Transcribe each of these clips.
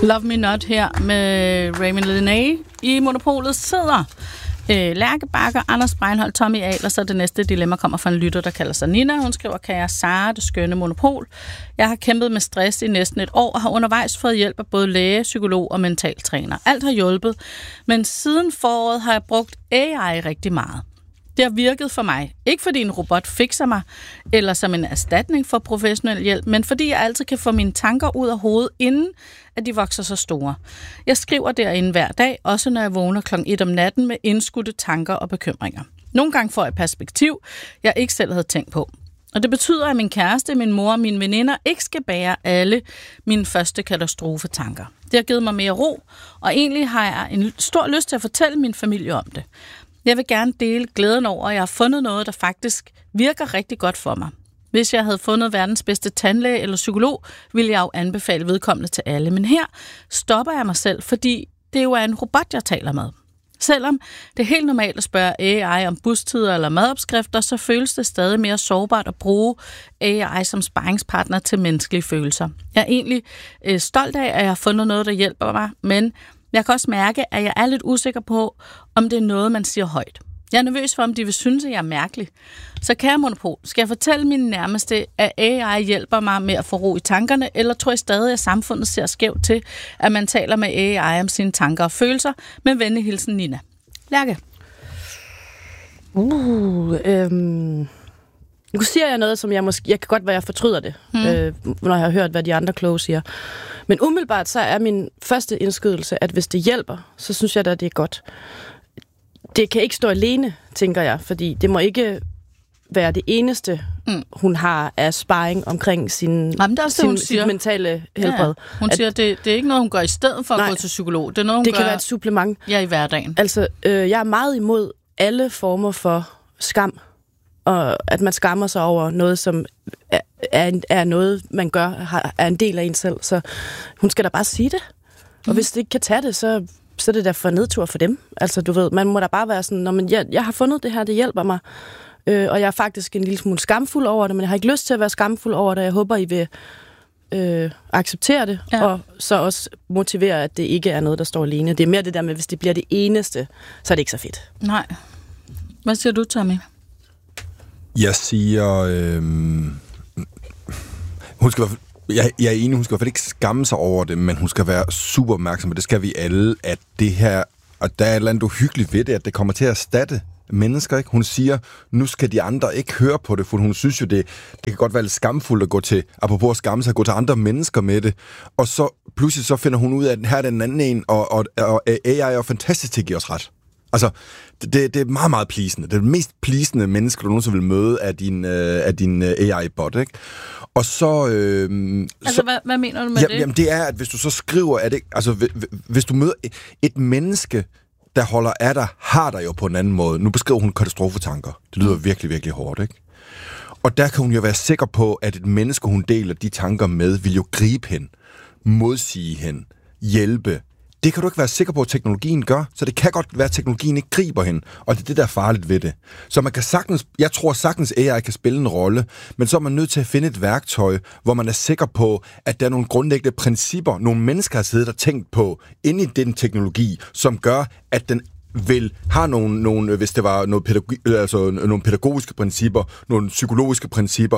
Love Me Not her med Raymond Linné. I Monopolet sidder Lærke Bakker, Anders Breinholt, Tommy Ahl, og så det næste dilemma kommer fra en lytter, der kalder sig Nina. Hun skriver, kære Sara, det skønne Monopol. Jeg har kæmpet med stress i næsten et år og har undervejs fået hjælp af både læge, psykolog og mentaltræner. Alt har hjulpet, men siden foråret har jeg brugt AI rigtig meget. Det har virket for mig. Ikke fordi en robot fikser mig, eller som en erstatning for professionel hjælp, men fordi jeg altid kan få mine tanker ud af hovedet, inden at de vokser så store. Jeg skriver derinde hver dag, også når jeg vågner kl. 1 om natten med indskudte tanker og bekymringer. Nogle gange får jeg perspektiv, jeg ikke selv havde tænkt på. Og det betyder, at min kæreste, min mor og mine veninder ikke skal bære alle mine første katastrofetanker. Det har givet mig mere ro, og egentlig har jeg en stor lyst til at fortælle min familie om det. Jeg vil gerne dele glæden over, at jeg har fundet noget, der faktisk virker rigtig godt for mig. Hvis jeg havde fundet verdens bedste tandlæge eller psykolog, ville jeg jo anbefale vedkommende til alle. Men her stopper jeg mig selv, fordi det jo er en robot, jeg taler med. Selvom det er helt normalt at spørge AI om bustider eller madopskrifter, så føles det stadig mere sårbart at bruge AI som sparringspartner til menneskelige følelser. Jeg er egentlig stolt af, at jeg har fundet noget, der hjælper mig, men jeg kan også mærke, at jeg er lidt usikker på, om det er noget, man siger højt. Jeg er nervøs for, om de vil synes, at jeg er mærkelig. Så kære Monopol, skal jeg fortælle mine nærmeste, at AI hjælper mig med at få ro i tankerne, eller tror jeg stadig, at samfundet ser skævt til, at man taler med AI om sine tanker og følelser? Med venlig hilsen, Nina. Lærke. Nu siger jeg noget, som jeg kan godt være, jeg fortryder det, når jeg har hørt, hvad de andre kloge siger. Men umiddelbart så er min første indskydelse, at hvis det hjælper, så synes jeg da, det er godt. Det kan ikke stå alene, tænker jeg, fordi det må ikke være det eneste, hun har af sparring omkring sin mentale helbred. Ja, hun siger, at det er ikke noget, hun gør i stedet for at gå til psykolog. Det er noget, hun kan være et supplement. Ja, i hverdagen. Altså, jeg er meget imod alle former for skam, og at man skammer sig over noget, som er noget, man gør, er en del af en selv. Så hun skal da bare sige det. Og hvis det ikke kan tage det, så er det da for nedtur for dem. Altså, du ved, man må da bare være sådan, men jeg har fundet det her, det hjælper mig. Og jeg er faktisk en lille smule skamfuld over det, men jeg har ikke lyst til at være skamfuld over det. Jeg håber, I vil acceptere det, og så også motivere, at det ikke er noget, der står alene. Det er mere det der med, hvis det bliver det eneste, så er det ikke så fedt. Nej. Hvad siger du, Tommy? Jeg siger... Jeg er enig, hun skal i hvert fald ikke skamme sig over det, men hun skal være super opmærksom, og det skal vi alle, at det her, og der er et eller andet uhyggeligt ved det, at det kommer til at erstatte mennesker, ikke? Hun siger, nu skal de andre ikke høre på det, for hun synes jo, det kan godt være lidt skamfuldt at gå til, apropos at skamme sig, at gå til andre mennesker med det, og så pludselig så finder hun ud af, at her er den anden en, og AI er jo fantastisk til at give os ret. Altså, det er meget, meget pleasende. Det er det mest pleasende menneske, du nogensinde vil møde af din AI-bot, ikke? Og så... hvad mener du med det? Jamen, det er, at hvis du så skriver, at det, altså, hvis du møder et menneske, der holder af dig, har dig jo på en anden måde. Nu beskriver hun katastrofetanker. Det lyder virkelig, virkelig hårdt, ikke? Og der kan hun jo være sikker på, at et menneske, hun deler de tanker med, vil jo gribe hende, modsige hende, hjælpe. Det kan du ikke være sikker på, at teknologien gør, så det kan godt være, at teknologien ikke griber hende, og det er det, der er farligt ved det. Så man kan sagtens, jeg tror sagtens, AI kan spille en rolle, men så er man nødt til at finde et værktøj, hvor man er sikker på, at der er nogle grundlæggende principper, nogle mennesker har siddet og tænkt på, inde i den teknologi, som gør, at den vil have nogle, hvis det var nogle pædagogiske principper, nogle psykologiske principper,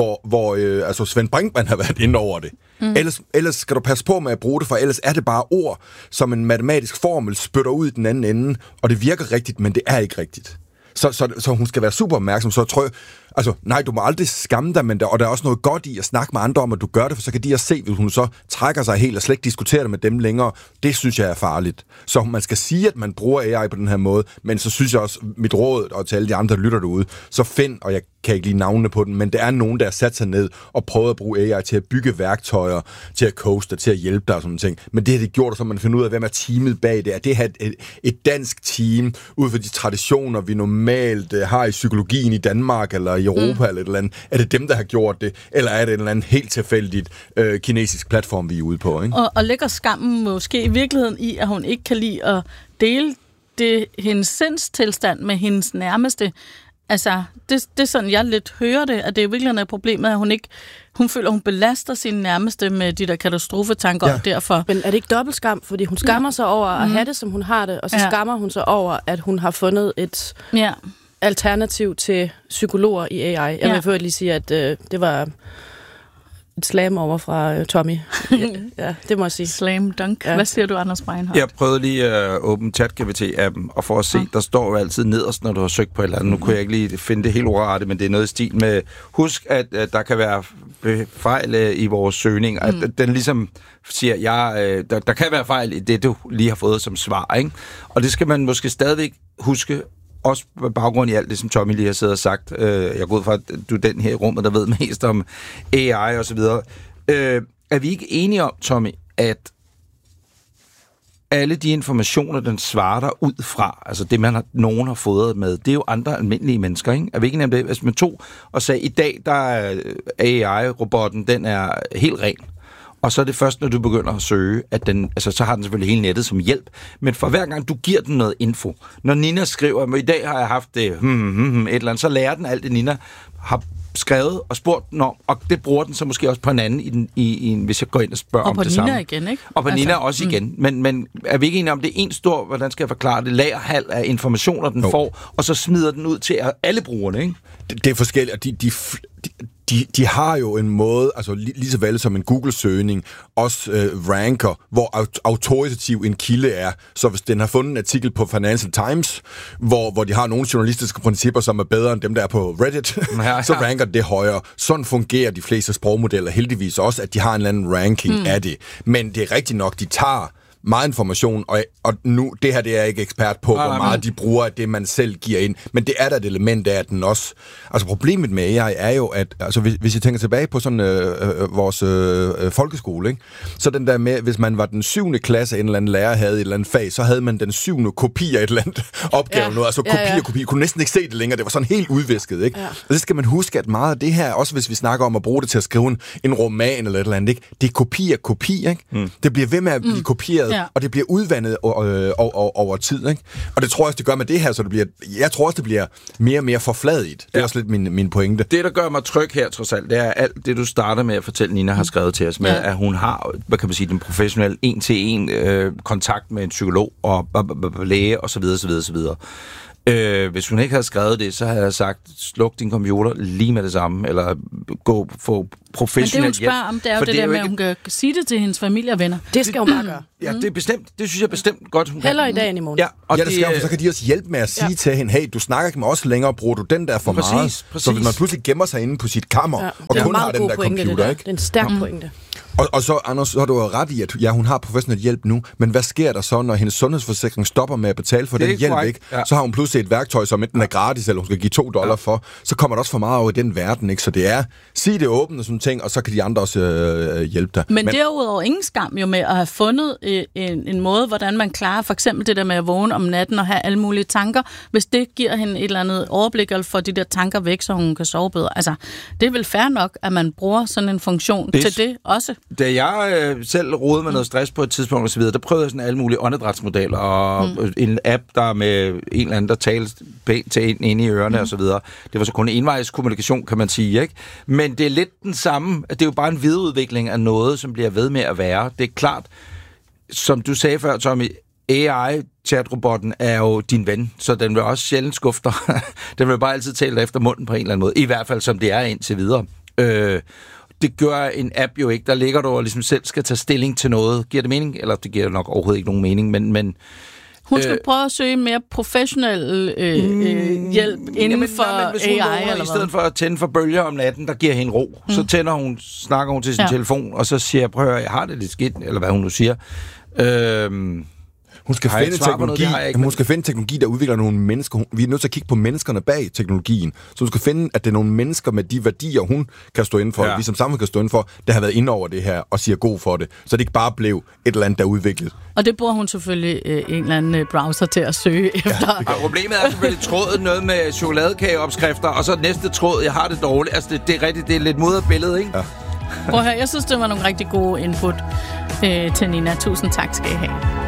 hvor Svend Brinkmann har været inde over det. Ellers skal du passe på med at bruge det, for ellers er det bare ord, som en matematisk formel spytter ud i den anden ende, og det virker rigtigt, men det er ikke rigtigt. Så hun skal være super opmærksom, så tror jeg, altså, nej, du må aldrig skamme dig, men der er også noget godt i at snakke med andre om, at du gør det, for så kan de også se, hvis hun så trækker sig helt og slet ikke diskuterer det med dem længere. Det synes jeg er farligt. Så man skal sige, at man bruger AI på den her måde, men så synes jeg også, mit råd, og til alle de andre, der lytter derude, så find, og jeg kan ikke lige navnene på den, men det er nogen, der har sat sig ned og prøvet at bruge AI til at bygge værktøjer, til at coache, til at hjælpe dig og sådan ting. Men det har de gjort, så man finder ud af, hvem er teamet bag det. Er det her et dansk team, ud fra de traditioner, vi normalt har i psykologien i Danmark, eller i Europa, eller et eller andet? Er det dem, der har gjort det? Eller er det et eller andet helt tilfældigt kinesisk platform, vi er ude på? Ikke? Og ligger skammen måske i virkeligheden i, at hun ikke kan lide at dele hendes sindstilstand med hendes nærmeste, Altså, det er sådan, jeg lidt hører det, at det i virkeligheden er problemet, at hun føler, at hun belaster sine nærmeste med de der katastrofetanker, og derfor... Men er det ikke dobbeltskam? Fordi hun skammer sig over at have det, som hun har det, og så skammer hun sig over, at hun har fundet et alternativ til psykologer i AI. Jeg vil først lige sige, at det var et slam over fra Tommy. Ja, det må jeg sige. Slam dunk. Ja. Hvad siger du, Anders Breinholt? Jeg prøvede lige at åbne ChatGPT-appen, og for at se, der står jo altid nederst, når du har søgt på et eller andet. Nu kunne jeg ikke lige finde det helt ordrettet, men det er noget i stil med, husk, at der kan være fejl i vores søgning. At den ligesom siger, der kan være fejl i det, du lige har fået som svar, ikke? Og det skal man måske stadigvæk huske, også på baggrund i alt det, som Tommy lige har siddet og sagt. Jeg går ud fra, at du er den her i rummet, der ved mest om AI og så videre. Er vi ikke enige om, Tommy, at alle de informationer, den svarer der ud fra, altså det, nogen har fået med, det er jo andre almindelige mennesker, ikke? Er vi ikke nemlig det? Hvis man tog og sagde, i dag, der er AI-robotten, den er helt ren. Og så er det først, når du begynder at søge, at den, altså så har den selvfølgelig hele nettet som hjælp. Men for hver gang du giver den noget info, når Nina skriver, at i dag har jeg haft det et eller andet, så lærer den alt det, Nina har skrevet og spurgt den om, og det bruger den så måske også på en anden, hvis jeg går ind og spørger om det samme. Og på Nina igen, ikke? Og på Nina også igen. Men er vi ikke enige om, det er en stor, hvordan skal jeg forklare det, lagerhal af informationer, den får, og så smider den ud til alle brugerne, ikke? Det er forskelligt, de har jo en måde, altså lige så vel som en Google-søgning, også ranker, hvor autoritativ en kilde er. Så hvis den har fundet en artikel på Financial Times, hvor de har nogle journalistiske principper, som er bedre end dem, der er på Reddit, så ranker det højere. Sådan fungerer de fleste sprogmodeller heldigvis også, at de har en eller anden ranking af det. Men det er rigtigt nok, de tager meget information, og nu, det her det er jeg ikke ekspert på, hvor meget de bruger af det, man selv giver ind. Men det er der et element af, at den også... Altså problemet med AI er jo, at altså, hvis jeg tænker tilbage på sådan vores folkeskole, ikke? Så den der med, hvis man var den 7. klasse, en eller anden lærer havde et eller andet fag, så havde man den 7. kopi af et eller andet opgave. Noget. Altså kopi. Kunne næsten ikke se det længere. Det var sådan helt udvisket, ikke? Ja. Og så skal man huske, at meget af det her, også hvis vi snakker om at bruge det til at skrive en roman eller et eller andet, ikke? Det er kopi, ikke? Det bliver ved med at blive kopieret. Ja. Og det bliver udvandet over tid, ikke? Og det tror jeg også, det gør med det her, så det bliver... Jeg tror også, det bliver mere og mere forfladigt. Det er også lidt min pointe. Det, der gør mig tryg her, trods alt, det er alt det, du starter med at fortælle, Nina har skrevet til os med, at hun har, hvad kan man sige, den professionelle en-til-en kontakt med en psykolog og læge, og så videre, så videre, så videre. Hvis hun ikke havde skrevet det, så havde jeg sagt, sluk din computer lige med det samme, eller gå få professionel hjælp. Men det, hun spørger om, det er jo det der med, at hun kan sige det til hendes familie og venner. Det skal hun bare gøre. Ja, det er bestemt. Det synes jeg bestemt godt, hun kan. Heller i dag end i morgen. Ja, og det skal, så kan de også hjælpe med at sige til hende, hey, du snakker ikke med os længere, bruger du den der for meget? Så hvis man pludselig gemmer sig inde på sit kammer, og kun har den der computer, ikke? Det er en stærk pointe. Og så, Anders, så har du jo ret i, at hun har professionel hjælp nu, men hvad sker der så, når hendes sundhedsforsikring stopper med at betale for den hjælp, ikke? Ja. Så har hun pludselig et værktøj, som enten er gratis, eller hun skal give $2 for. Så kommer der også for meget over i den verden, ikke? Så det er, sig det åbent og sådan ting, og så kan de andre også hjælpe dig. Men derudover ingen skam jo med at have fundet en måde, hvordan man klarer for eksempel det der med at vågne om natten og have alle mulige tanker, hvis det giver hende et eller andet overblik, eller får de der tanker væk, så hun kan sove bedre. Altså, det er vel fair nok, at man bruger sådan en funktion til det også. Da jeg selv rodede med noget stress på et tidspunkt og så videre, der prøvede jeg sådan alle mulige åndedrætsmodeller og en app, der med en eller anden, der talte pænt til en inde i ørerne og så videre. Det var så kun envejs kommunikation, kan man sige, ikke? Men det er lidt den samme, at det er jo bare en videreudvikling af noget, som bliver ved med at være. Det er klart, som du sagde før, Tommy, AI-chatrobotten er jo din ven, så den vil også sjældent skuffe dig. Den vil bare altid tale efter munden på en eller anden måde. I hvert fald, som det er indtil videre. Det gør en app jo ikke. Der ligger du og ligesom selv skal tage stilling til noget. Giver det mening? Eller det giver nok overhovedet ikke nogen mening, men hun skal prøve at søge mere professionel hjælp inden for AI, eller i stedet for at tænde for bølger om natten, der giver hende ro. Så snakker hun til sin telefon, og så siger, prøv at høre, jeg har det lidt skidt, eller hvad hun nu siger. Hun skal finde teknologi, der udvikler nogle mennesker. Vi er nødt til at kigge på menneskerne bag teknologien. Så hun skal finde, at det er nogle mennesker med de værdier, hun kan stå inden for, vi som samfund kan stå inden for, der har været inde over det her og siger god for det. Så det ikke bare blev et eller andet, der udviklet. Og det bruger hun selvfølgelig en eller anden browser til at søge efter. Og problemet er selvfølgelig tråden noget med chokoladekageopskrifter, og så næste tråd, jeg har det dårligt. Altså det er rigtigt, det er lidt mudret billede, ikke? Ja. Prøv at høre, jeg synes, det var nogle rigtig gode input til Nina. Tusind tak skal I have.